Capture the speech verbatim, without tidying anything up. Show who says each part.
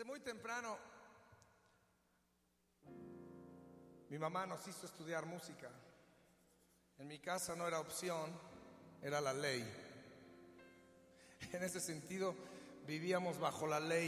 Speaker 1: Desde muy temprano, mi mamá nos hizo estudiar música. En mi casa no era opción, era la ley. En ese sentido, vivíamos bajo la ley.